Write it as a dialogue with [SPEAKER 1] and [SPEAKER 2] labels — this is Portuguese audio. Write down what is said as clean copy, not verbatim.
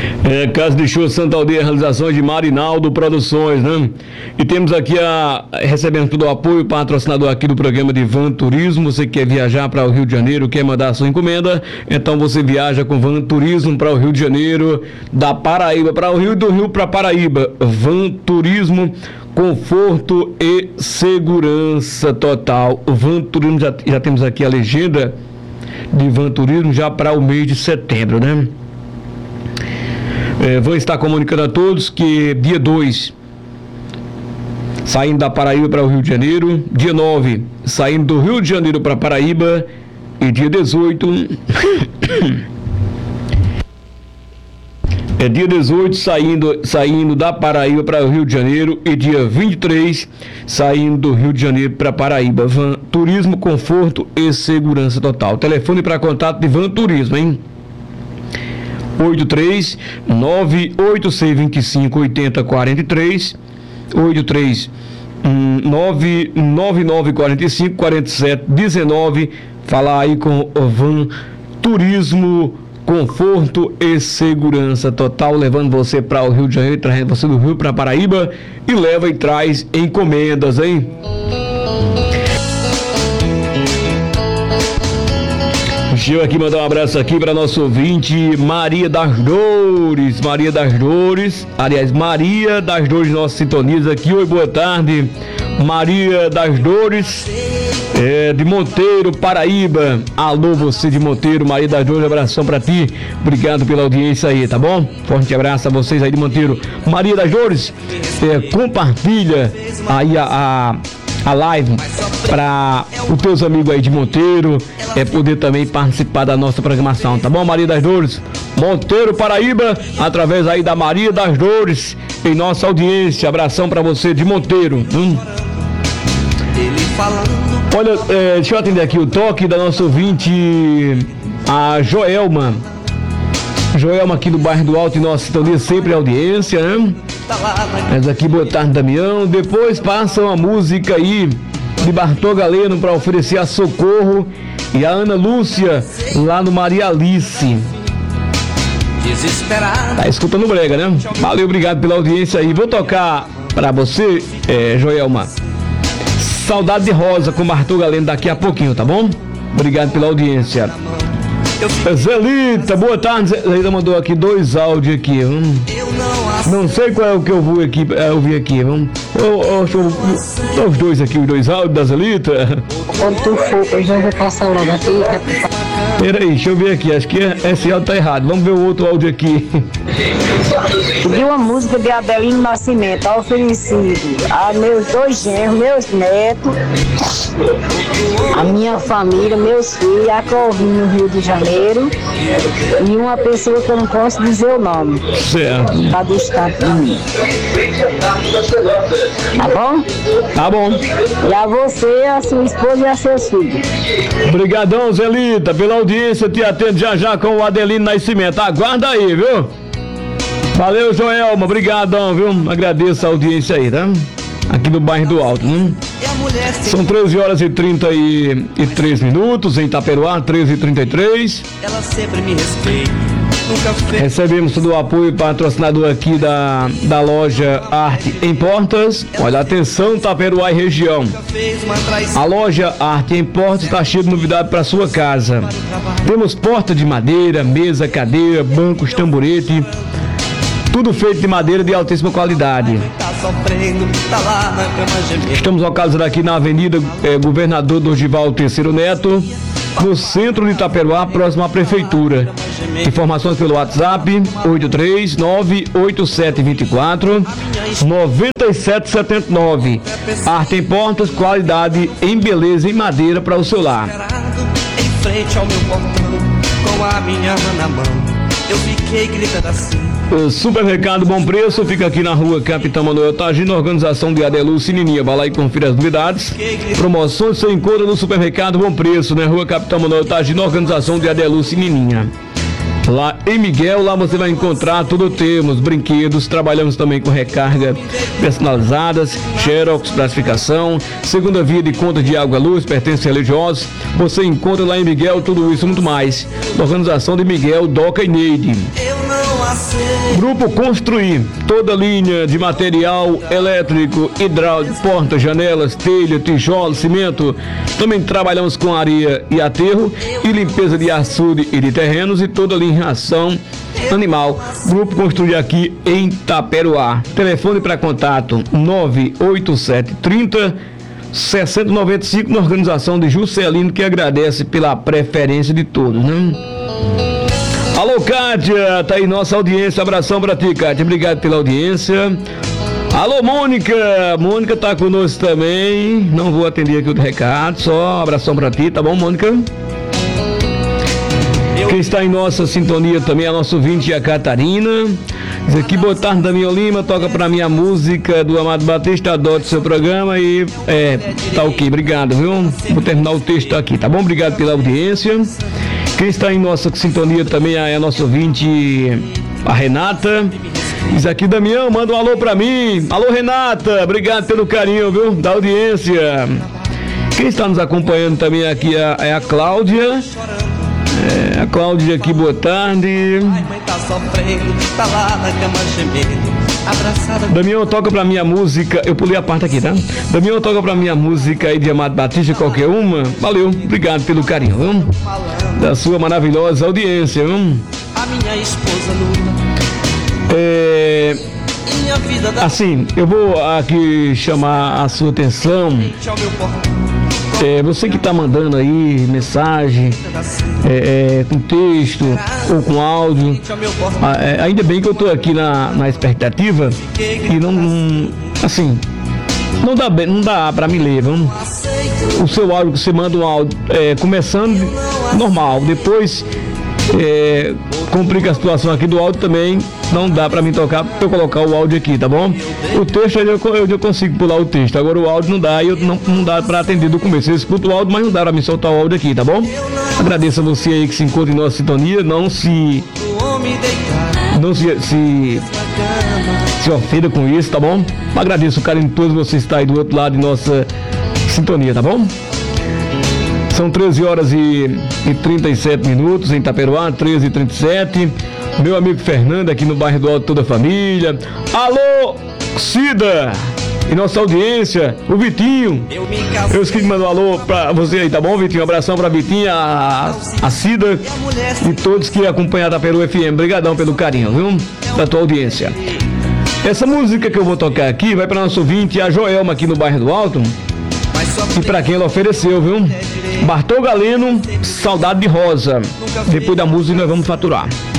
[SPEAKER 1] Casa de Show Santa Aldeia, realizações de Marinaldo Produções, né? E temos aqui recebemos todo o apoio, patrocinador aqui do programa de Van Turismo. Você quer viajar para o Rio de Janeiro, quer mandar a sua encomenda, então você viaja com Van Turismo para o Rio de Janeiro, da Paraíba para o Rio, do Rio para Paraíba. Van Turismo, conforto e segurança total. Van Turismo, já temos aqui a legenda de Van Turismo já para o mês de setembro, né? Vou estar comunicando a todos que dia 2, saindo da Paraíba para o Rio de Janeiro, dia 9, saindo do Rio de Janeiro para Paraíba, e dia 18, dia 18 saindo da Paraíba para o Rio de Janeiro, e dia 23 saindo do Rio de Janeiro para Paraíba. Van Turismo, conforto e segurança total. Telefone para contato de Van Turismo, hein? 83-98625-8043, 83-99945-4719. Falar aí com o Van Turismo, conforto e segurança total, levando você para o Rio de Janeiro, trazendo você do Rio para Paraíba, e leva e traz encomendas, hein? Deixa eu aqui mandar um abraço aqui para nosso ouvinte Maria das Dores, nossa sintoniza aqui. Oi, boa tarde, Maria das Dores, de Monteiro, Paraíba. Alô, você de Monteiro, Maria das Dores, abração para ti, obrigado pela audiência aí, tá bom? Forte abraço a vocês aí de Monteiro. Maria das Dores, compartilha aí a live para os teus amigos aí de Monteiro, poder também participar da nossa programação, tá bom, Maria das Dores? Monteiro, Paraíba, através aí da Maria das Dores, em nossa audiência. Abração para você de Monteiro. Olha, deixa eu atender aqui o toque da nossa ouvinte, a Joelma aqui do bairro do Alto, e nossa sintonia sempre audiência, né? Mas aqui, boa tarde, Damião. Depois passa uma música aí de Bartô Galeno para oferecer a Socorro e a Ana Lúcia lá no Maria Alice. Tá escutando o brega, né? Valeu, obrigado pela audiência aí. Vou tocar para você, Joelma, Saudade de Rosa com Bartô Galeno daqui a pouquinho, tá bom? Obrigado pela audiência. Zelita, boa tarde. Zelita mandou aqui 2 áudios aqui. Não sei qual é o que eu vou aqui, ouvir aqui. Os 2 aqui, os 2 áudios da Zelita.
[SPEAKER 2] Quando tu for, eu já vou passar logo aqui.
[SPEAKER 1] Peraí, deixa eu ver aqui. Acho que esse áudio tá errado. Vamos ver o outro áudio aqui.
[SPEAKER 2] Pedi uma música de Adelino Nascimento, oferecido a meus 2 genros, meus netos, a minha família, meus filhos, a Corvinha no Rio de Janeiro, e uma pessoa que eu não posso dizer o nome.
[SPEAKER 1] Certo.
[SPEAKER 2] Tá distante de mim. Tá bom?
[SPEAKER 1] Tá bom.
[SPEAKER 2] E a você, a sua esposa e a seus filhos.
[SPEAKER 1] Obrigadão, Zelita, pela audiência. Te atendo já com o Adelino Nascimento. Aguarda aí, viu? Valeu, Joelma, obrigadão, viu? Agradeço a audiência aí, tá? Aqui no bairro do Alto, né? São 13h33 em Itaperuá, 13h33. Ela sempre me respeita. Recebemos todo o apoio patrocinador aqui da loja Arte em Portas. Olha, atenção, Itaperuá e região. A loja Arte em Portas está cheia de novidade para sua casa. Temos porta de madeira, mesa, cadeira, bancos, tamborete. Tudo feito de madeira de altíssima qualidade. Estamos localizados aqui na Avenida Governador Dorival Terceiro Neto, no centro de Itaperuá, próximo à Prefeitura. Informações pelo WhatsApp 839-8724-9779. Arte em Portas, qualidade em beleza em madeira para o seu lar. Em frente ao meu portão, com a minha mão na mão, eu fiquei gritando assim. O Supermercado Bom Preço fica aqui na rua Capitão Manuel Tagino, organização de Adeluz Nininha. Vai lá e confira as novidades. Promoções você encontra no Supermercado Bom Preço, né? Rua Capitão Manuel Tagino, organização de Adeluz Nininha. Lá em Miguel, lá você vai encontrar tudo, temos brinquedos, trabalhamos também com recarga personalizadas, xerox, classificação, segunda via de conta de água e luz, pertences religiosos. Você encontra lá em Miguel tudo isso e muito mais. Organização de Miguel, Doca e Neide. Grupo Construir, toda linha de material elétrico, hidráulico, portas, janelas, telha, tijolo, cimento. Também trabalhamos com areia e aterro e limpeza de açude e de terrenos e toda linha de ração animal. Grupo Construir aqui em Taperoá. Telefone para contato 98730 6095 na organização de Juscelino, que agradece pela preferência de todos, né? Alô, Kátia, tá aí nossa audiência, abração pra ti, Kátia, obrigado pela audiência. Alô, Mônica, Mônica tá conosco também, não vou atender aqui o recado, só abração pra ti, tá bom, Mônica? Quem está em nossa sintonia também é a nossa ouvinte, a Catarina. Diz aqui, boa tarde, Daniel Lima, toca pra mim a música do Amado Batista, adoro seu programa e tá ok, obrigado, viu? Vou terminar o texto aqui, tá bom? Obrigado pela audiência. Quem está em nossa sintonia também é a nossa ouvinte, a Renata. Diz aqui, Damião, manda um alô pra mim. Alô, Renata, obrigado pelo carinho, viu? Da audiência. Quem está nos acompanhando também aqui é a Cláudia. A Cláudia aqui, boa tarde. Damião, toca pra minha música. Eu pulei a parte aqui, tá? Damião, toca pra minha música aí de Amado Batista, qualquer uma. Valeu, obrigado pelo carinho, viu? Da sua maravilhosa audiência, viu? A minha esposa assim, eu vou aqui chamar a sua atenção. Você que está mandando aí mensagem com texto ou com áudio, ainda bem que eu estou aqui na expectativa e não dá para me ler, vamos? O seu áudio que você manda um áudio começando normal, depois complica a situação aqui do áudio também, não dá pra mim tocar, pra eu colocar o áudio aqui, tá bom? O texto eu consigo pular o texto, agora o áudio não dá, não dá pra atender do começo. Eu escuto o áudio, mas não dá pra me soltar o áudio aqui, tá bom? Agradeço a você aí que se encontra em nossa sintonia, não se ofenda com isso, tá bom? Agradeço o carinho de todos vocês que estão aí do outro lado de nossa sintonia, tá bom? São 13 horas e 37 minutos em Taperoá, 13h37. Meu amigo Fernando aqui no bairro do Alto, toda a família. Alô, Cida! E nossa audiência, o Vitinho. Eu esqueci de mandar um alô pra você aí, tá bom, Vitinho? Um abração pra Vitinha, a Cida e todos que acompanham a Taperoá FM. Obrigadão pelo carinho, viu? Da tua audiência. Essa música que eu vou tocar aqui vai pra nosso ouvinte, a Joelma, aqui no bairro do Alto. E pra quem ela ofereceu, viu? Bartol Galeno, Saudade de Rosa. Depois da música nós vamos faturar.